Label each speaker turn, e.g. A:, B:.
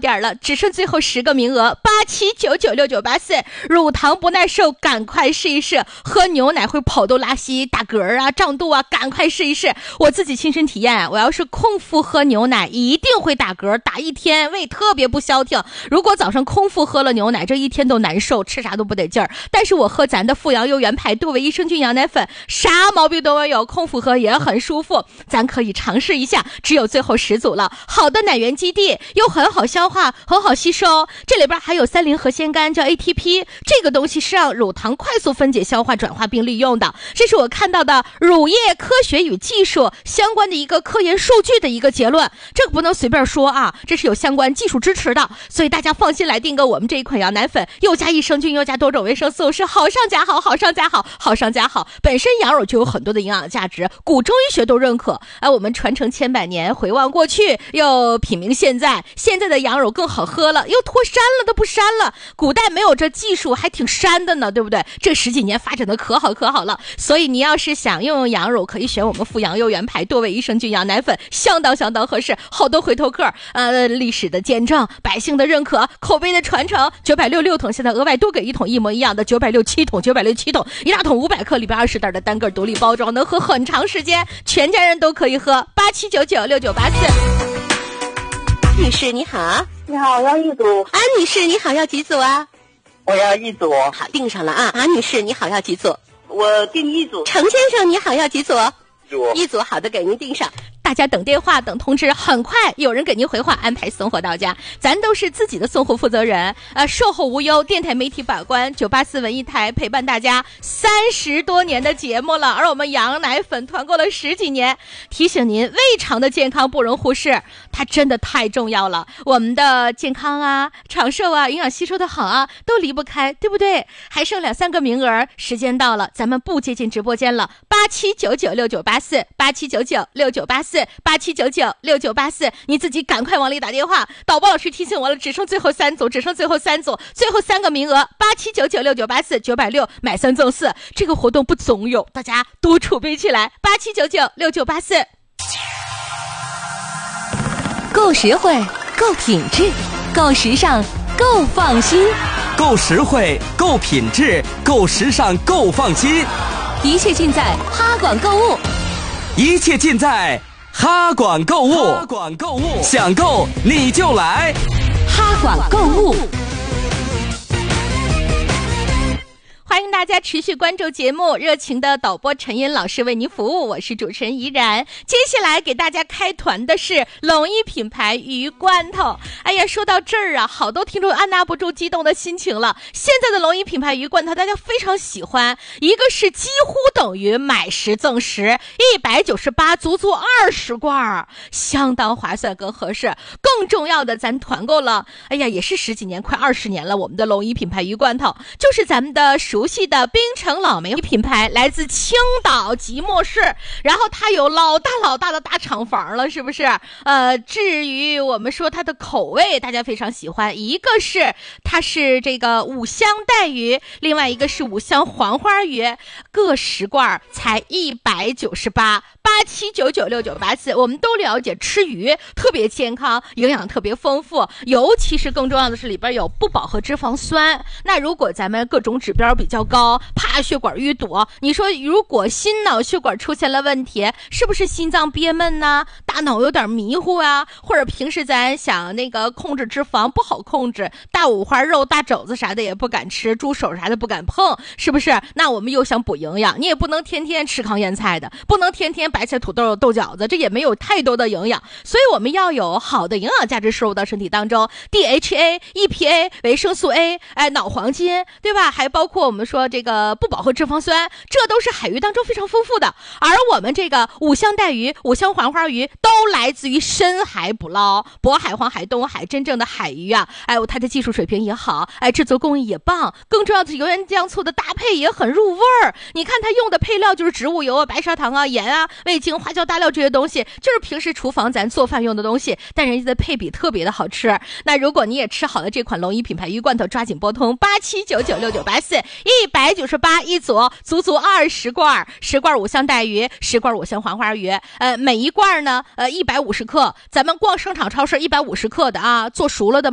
A: 点了，只剩最后10个名额，87996984，乳糖不耐受赶快试一试，喝牛奶会跑肚拉稀打嗝啊胀肚啊，赶快试一试。我自己亲身体验，我要是空腹喝牛奶一定会打嗝，打一天胃特别不消停。如果早上空腹喝了牛奶，这一天都难受，吃啥都不得劲儿。但是我喝咱的富阳优原牌杜维益生菌羊奶粉，啥毛病都没有，空腹喝也很舒服，咱可以尝试一下。只有最后10组了，好的奶源基地又很好消化，很好吸收，这里边还有30核酰苷叫 ATP， 这个东西是让乳糖快速分解消化转化并利用的。这是我看到的乳业科学与技术相关的一个科研数据的一个结论，这个不能随便说啊，这是有相关技术支持的，所以大家放心来订购我们这一款羊奶粉，又加益生菌又加多种维生素，是好上加好，好上加好，好上加好。本身羊肉就有很多的营养价值，古中医学都认可，我们传承千百年，回望过去又品茗现在，现在的羊肉更好喝了，又脱膻了都不膻了，古代没有这技术还挺膻的呢，对不对？这10几年发展的可好了，所以你要是想用羊肉，可以选我们富阳优原牌多维益生菌羊奶粉，相当合适，好多回头客，历史的见证，百姓的认可，口碑的传承，966桶，现在额外多给1桶一模一样的967桶，967桶一大桶500克，里边20袋的单个独立包装，能喝很长时间，全家人都可以喝。87996984。女士你好。
B: 你好，我要1组。
A: 安女士你好，要几组啊？
B: 我要1组。
A: 好，订上了啊。安女士你好，要几组？
B: 我订1组。
A: 程先生你好，要几组？1组，好的，给您订上。大家等电话等通知，很快有人给您回话，安排送货到家。咱都是自己的送货负责人，售后无忧，电台媒体把关，984文艺台陪伴大家30多年的节目了，而我们羊奶粉团购了10几年。提醒您，胃肠的健康不容忽视，它真的太重要了。我们的健康啊、长寿啊、营养吸收的好啊，都离不开，对不对？还剩2-3个名额，时间到了，咱们不接近直播间了。87996984 87996984 87996984，你自己赶快往里打电话。导播老师提醒我了，只剩最后3组，最后3个名额，87996984 960买3赠4，这个活动不总有，大家多储备起来。87996984，
C: 够实惠，够品质，够时尚，够放心。
D: 够实惠，够品质，够时尚，够放心。
C: 一切尽在哈管购物，
D: 一切尽在哈管购物，哈管购物，想购你就来
C: 哈管购物。
A: 欢迎大家持续关注节目，热情的导播陈茵老师为您服务，我是主持人怡然。接下来给大家开团的是龙一品牌鱼罐头。哎呀，说到这儿啊，好多听众按捺不住激动的心情了。现在的龙一品牌鱼罐头大家非常喜欢，一个是几乎等于买10赠10，198足足20罐，相当划算更合适。更重要的，咱团购了，哎呀，也是10几年，快20年了。我们的龙一品牌鱼罐头就是咱们的熟悉的冰城老梅品牌，来自青岛即墨市，然后它有老大的大厂房了，是不是？至于我们说它的口味，大家非常喜欢，一个是它是这个五香带鱼，另外一个是五香黄花鱼，各10罐才198。87996984，我们都了解吃鱼特别健康，营养特别丰富，尤其是更重要的是里边有不饱和脂肪酸。那如果咱们各种指标比较高，怕血管淤堵，你说如果心脑血管出现了问题，是不是心脏憋闷呢？大脑有点迷糊啊？或者平时咱想那个控制脂肪不好控制，大五花肉、大肘子啥的也不敢吃，猪手啥的不敢碰，是不是？那我们又想补营养，你也不能天天吃糠咽菜的，不能天天白菜土豆豆饺子，这也没有太多的营养，所以我们要有好的营养价值摄入到身体当中， DHA、EPA、维生素 A， 脑黄金，对吧？还包括我们说这个不饱和脂肪酸，这都是海鱼当中非常丰富的。而我们这个五香带鱼、五香黄花鱼都来自于深海捕捞，渤海、黄海、东海，真正的海鱼啊，它的技术水平也好，制作工艺也棒，更重要的是油盐酱醋的搭配也很入味儿。你看它用的配料就是植物油啊、白砂糖啊、盐啊、味精、花椒、大料这些东西，就是平时厨房咱做饭用的东西，但人家的配比特别的好吃。那如果你也吃好了这款龙一品牌鱼罐头，抓紧拨通87996984 198一组，足足20罐，10罐五香带鱼，10罐五香黄花鱼，每一罐呢150克，咱们逛商场超市150克的啊，做熟了的